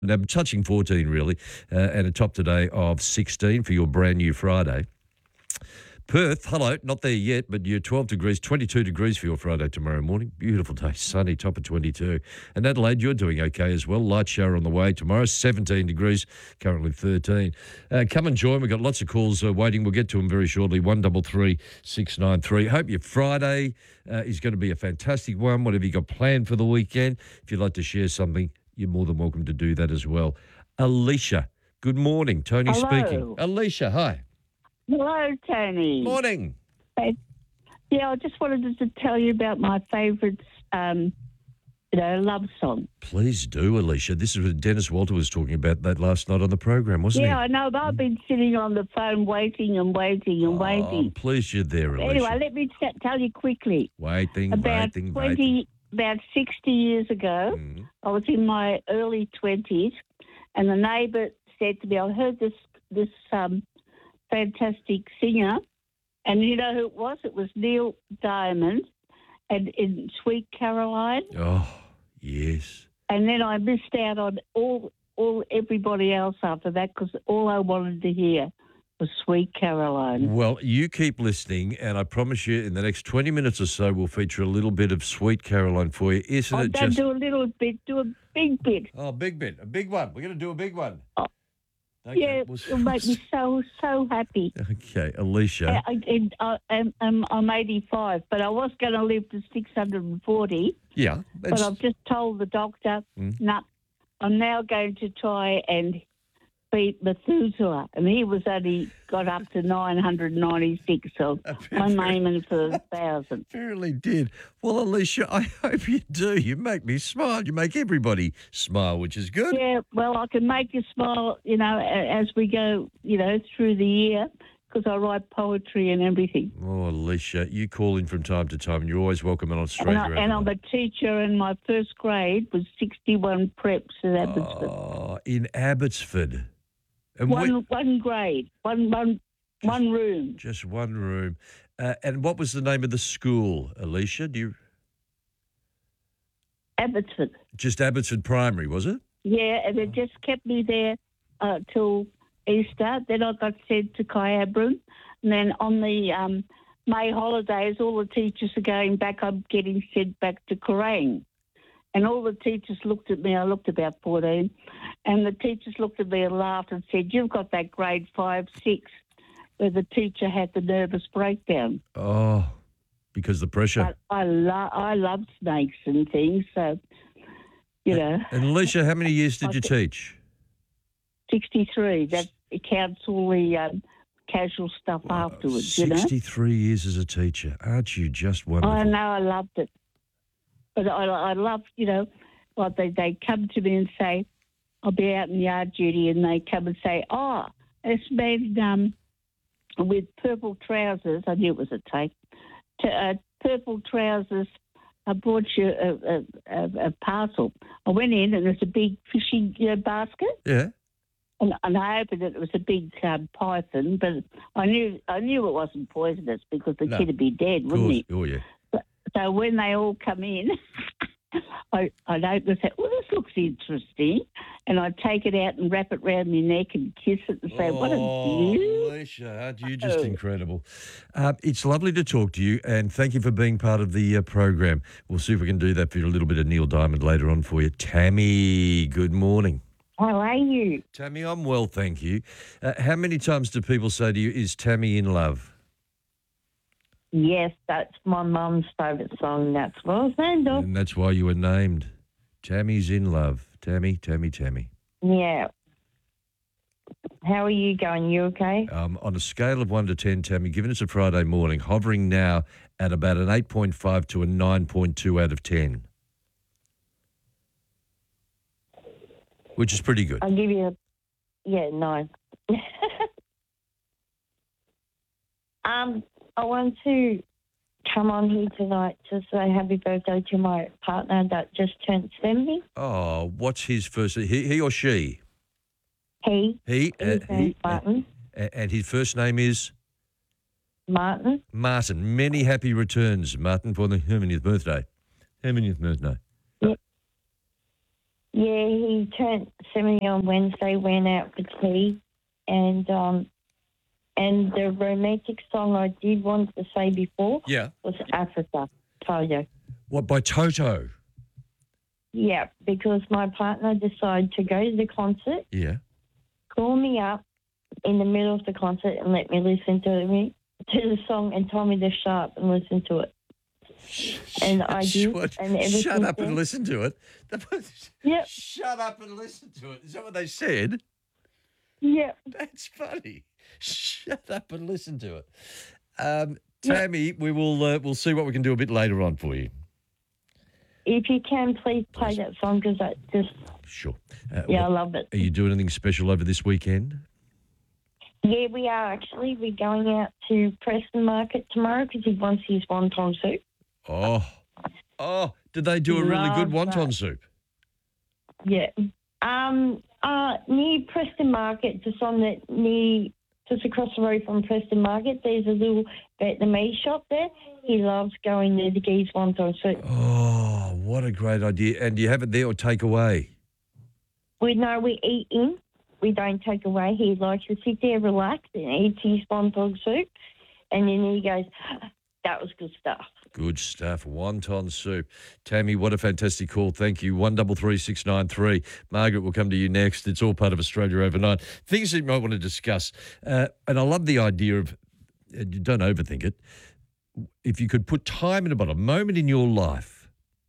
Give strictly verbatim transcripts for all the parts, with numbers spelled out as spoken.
Now, touching fourteen, really, uh, and a top today of sixteen for your brand new Friday. Perth, hello, not there yet, but you're twelve degrees, twenty-two degrees for your Friday tomorrow morning. Beautiful day, sunny, top of twenty-two. And Adelaide, you're doing okay as well. Light shower on the way tomorrow, seventeen degrees, currently thirteen. Uh, come and join. We've got lots of calls uh, waiting. We'll get to them very shortly. one three three, six nine three. Hope your Friday uh, is going to be a fantastic one. Whatever you got planned for the weekend, if you'd like to share something, you're more than welcome to do that as well. Alicia, good morning. Tony Hello. speaking. Alicia, hi. Hello, Tony. Morning. Hey, yeah, I just wanted to tell you about my favourite, um, you know, love song. Please do, Alicia. This is what Dennis Walter was talking about that last night on the program, wasn't Yeah, he? I know, but I've been sitting on the phone waiting and waiting and Oh, waiting. please, you're there, Alicia. Anyway, let me t- tell you quickly. Waiting, About waiting, twenty, waiting. about sixty years ago, Mm. I was in my early twenties, and the neighbour said to me, "I heard this this um, fantastic singer," and you know who it was? It was Neil Diamond, and in Sweet Caroline. Oh, yes. And then I missed out on all all everybody else after that because all I wanted to hear was Sweet Caroline. Well, you keep listening, and I promise you in the next twenty minutes or so we'll feature a little bit of Sweet Caroline for you. Isn't I it don't just... do a little bit, do a big bit. Oh, big bit. A big one. We're going to do a big one. Oh, Okay, yeah, we'll- it'll make me so, so happy. Okay, Alicia. I, I, I, I'm, I'm, I'm eighty-five, but I was going to live to six hundred forty, Yeah. but that's- I've just told the doctor, Mm. no, I'm now going to try and beat Methuselah, and he was only got up to nine hundred ninety-six, so I'm aiming for a thousand. Apparently did. Well, Alicia, I hope you do. You make me smile. You make everybody smile, which is good. Yeah, well, I can make you smile, you know, a- as we go, you know, through the year, because I write poetry and everything. Oh, Alicia, you call in from time to time, and you're always welcome on Australia. And, I, and I'm a teacher, and my first grade was sixty-one preps at Abbotsford. Oh, in Abbotsford. And one we- one grade, one one one room. just one room. Uh, and what was the name of the school, Alicia? Do you Abbotsford. just Abbotsford Primary, was it? Yeah, and it just kept me there uh, till Easter. Then I got sent to Kyabram. And then on the um, May holidays, all the teachers are going back. I'm getting sent back to Kerrang. And all the teachers looked at me. I looked about fourteen. And the teachers looked at me and laughed and said, "You've got that grade five, six, where the teacher had the nervous breakdown." Oh, because the pressure. But I, lo- I love snakes and things, so, you know. And Alicia, how many years did you teach? sixty-three. That counts all the um, casual stuff afterwards, you know. sixty-three years as a teacher. Aren't you just wonderful? I know, I loved it. But I, I love, you know, like they, they come to me and say, I'll be out in yard duty, and they come and say, "Oh, this man um, with purple trousers," I knew it was a take, to, uh, purple trousers, I brought you a, a, a, a parcel. I went in and there's a big fishing you know, basket. Yeah. And, and I opened it. It was a big um, python, but I knew I knew it wasn't poisonous because the No. kid would be dead, Of wouldn't course. he? Oh, yeah. So when they all come in, I, I'd open it and say, "Well, this looks interesting." And I'd take it out and wrap it round my neck and kiss it and say, "What a Oh, beauty." Alicia, aren't you just Oh. incredible? Uh, it's lovely to talk to you, and thank you for being part of the uh, program. We'll see if we can do that for you, a little bit of Neil Diamond later on for you. Tammy, good morning. How are you? Tammy, I'm well, thank you. Uh, how many times do people say to you, "Is Tammy in love?" Yes, that's my mum's favourite song. That's what I was named of. And that's why you were named. Tammy's in love. Tammy, Tammy, Tammy. Yeah. How are you going? You okay? Um, on a scale of one to ten, Tammy, given it's a Friday morning, hovering now at about an eight point five to a nine point two out of ten, which is pretty good. I'll give you a, yeah, nine. um, I want to come on here tonight to say happy birthday to my partner that just turned seventy. Oh, what's his first? He, he or she? He, He. his uh, name's he Martin. uh, and his first name is Martin. Martin. Many happy returns, Martin, for the seventieth birthday. seventieth birthday. Yeah, he turned seventy on Wednesday, went out for tea, and um, and the romantic song I did want to say before Yeah. was Africa, Toto. What, by Toto? Yeah, because my partner decided to go to the concert, Yeah. call me up in the middle of the concert and let me listen to me to the song and told me to shut up and listen to it. And I did. What? And ever Shut since up and then- listen to it. Yep. Shut up and listen to it. Is that what they said? Yeah. That's funny. Shut up and listen to it. Um, Tammy, we will uh, we'll see what we can do a bit later on for you. If you can, please play that song because I just, Sure. Uh, yeah, I what- love it. Are you doing anything special over this weekend? Yeah, we are actually. We're going out to Preston Market tomorrow because he wants his wonton soup. Oh, oh! Did they do a really good Love wonton that. soup? Yeah. Um. Uh. Near Preston Market, just on the near, just across the road from Preston Market, there's a little Vietnamese shop there. He loves going there to get his wonton soup. Oh, what a great idea! And do you have it there or take away? We know we eat in. We don't take away. He likes to sit there, relax, and eat his wonton soup, and then he goes, "That was good stuff." Good stuff. Wonton soup. Tammy, what a fantastic call. Thank you. One double three six nine three. Margaret will come to you next. It's all part of Australia Overnight. Things that you might want to discuss. Uh, and I love the idea of, and you don't overthink it, if you could put time in a bottle, a moment in your life,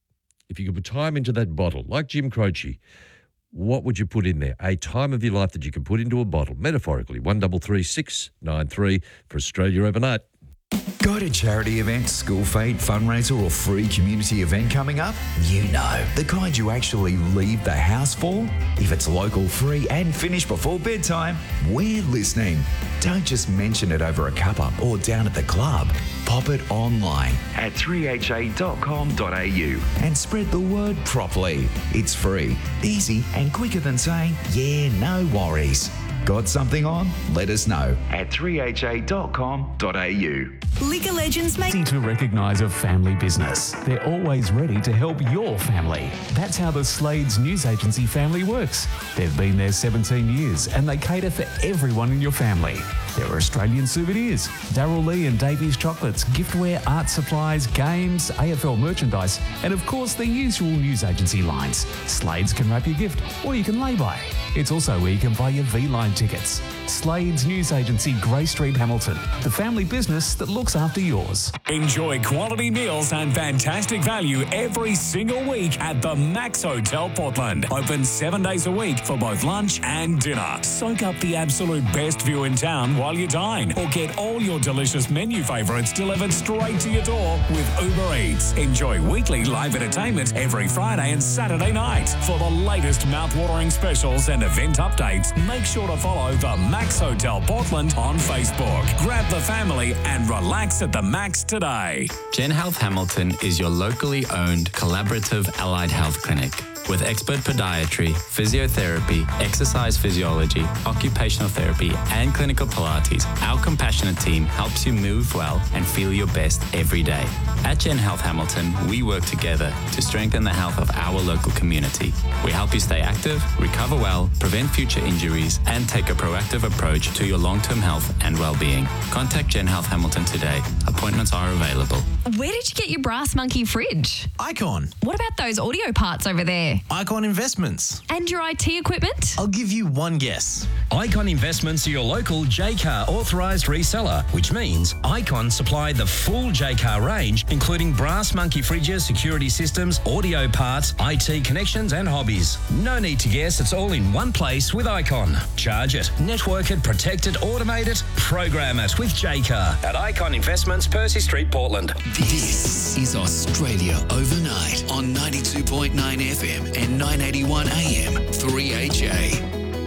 if you could put time into that bottle, like Jim Croce, what would you put in there? A time of your life that you can put into a bottle, metaphorically. One double three six nine three for Australia Overnight. Got a charity event, school fete, fundraiser or free community event coming up? You know, the kind you actually leave the house for? If it's local, free and finished before bedtime, we're listening. Don't just mention it over a cuppa or down at the club. Pop it online at three h a dot com dot a u and spread the word properly. It's free, easy and quicker than saying, yeah, no worries. Got something on? Let us know at three h a dot com dot a u. Liquor Legends make Easy to recognise a family business. They're always ready to help your family. That's how the Slades News Agency family works. They've been there seventeen years and they cater for everyone in your family. There are Australian souvenirs, Darryl Lee and Davies chocolates, giftware, art supplies, games, A F L merchandise, and of course the usual news agency lines. Slades can wrap your gift or you can lay by. It's also where you can buy your V-Line tickets. Slades News Agency, Grey Street, Hamilton. The family business that looks after yours. Enjoy quality meals and fantastic value every single week at the Max Hotel Portland. Open seven days a week for both lunch and dinner. Soak up the absolute best view in town while you dine, or get all your delicious menu favourites delivered straight to your door with Uber Eats. Enjoy weekly live entertainment every Friday and Saturday night. For the latest mouth-watering specials and event updates, make sure to follow the Max Hotel Portland on Facebook. Grab the family and relax at the Max today. Gen Health Hamilton is your locally owned collaborative allied health clinic. With expert podiatry, physiotherapy, exercise physiology, occupational therapy, and clinical Pilates, our compassionate team helps you move well and feel your best every day. At Gen Health Hamilton, we work together to strengthen the health of our local community. We help you stay active, recover well, prevent future injuries, and take a proactive approach to your long-term health and well-being. Contact Gen Health Hamilton today. Appointments are available. Where did you get your Brass Monkey fridge? Icon. What about those audio parts over there? Icon Investments. And your I T equipment? I'll give you one guess. Icon Investments are your local J-Car authorised reseller, which means Icon supply the full J-Car range, including Brass Monkey fridges, security systems, audio parts, I T connections and hobbies. No need to guess, it's all in one place with Icon. Charge it, network it, protect it, automate it, program it with J-Car at Icon Investments, Percy Street, Portland. This is Australia Overnight on ninety-two point nine F M and nine eighty-one A M, three H A.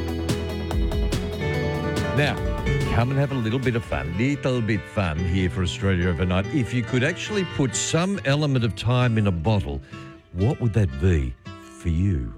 Now, come and have a little bit of fun, little bit fun here for Australia Overnight. If you could actually put some element of time in a bottle, what would that be for you?